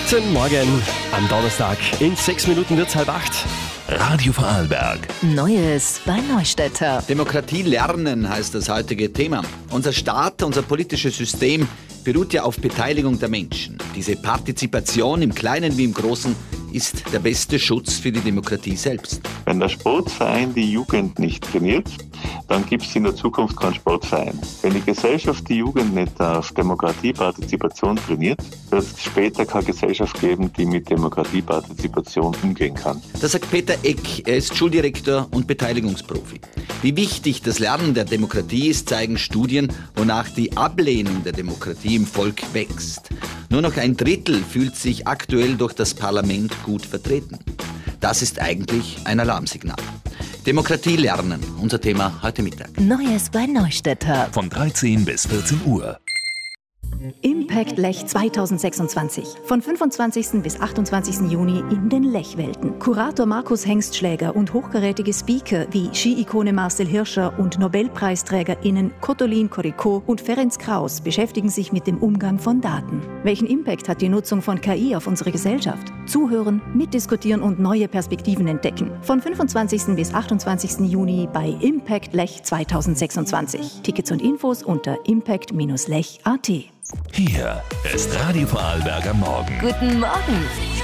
Guten Morgen am Donnerstag. In 6 Minuten wird's 7:30. Radio Vorarlberg. Neues bei Neustädter. Demokratie lernen heißt das heutige Thema. Unser Staat, unser politisches System beruht ja auf Beteiligung der Menschen. Diese Partizipation im Kleinen wie im Großen ist der beste Schutz für die Demokratie selbst. Wenn der Sportverein die Jugend nicht trainiert, dann gibt es in der Zukunft keinen Sportverein. Wenn die Gesellschaft die Jugend nicht auf Demokratiepartizipation trainiert, wird es später keine Gesellschaft geben, die mit Demokratiepartizipation umgehen kann. Das sagt Peter Eck, er ist Schuldirektor und Beteiligungsprofi. Wie wichtig das Lernen der Demokratie ist, zeigen Studien, wonach die Ablehnung der Demokratie im Volk wächst. Nur noch 1/3 fühlt sich aktuell durch das Parlament gut vertreten. Das ist eigentlich ein Alarmsignal. Demokratie lernen, unser Thema heute Mittag. Neues bei Neustädter. Von 13 bis 14 Uhr. Impact Lech 2026. Von 25. bis 28. Juni in den Lechwelten. Kurator Markus Hengstschläger und hochkarätige Speaker wie Ski-Ikone Marcel Hirscher und NobelpreisträgerInnen Kottolin Koriko und Ferenc Kraus beschäftigen sich mit dem Umgang von Daten. Welchen Impact hat die Nutzung von KI auf unsere Gesellschaft? Zuhören, mitdiskutieren und neue Perspektiven entdecken. Von 25. bis 28. Juni bei Impact Lech 2026. Tickets und Infos unter impact-lech.at. Hier ist Radio Vorarlberg am Morgen. Guten Morgen.